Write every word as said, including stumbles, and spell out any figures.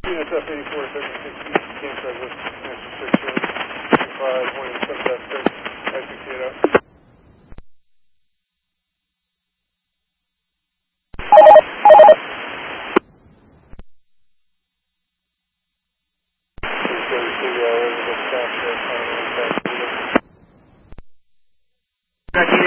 Units F eighty-four, seventy-six, Camp Douglas, Master six, two five, one seven dash six, I sixty-eight out. Thank you.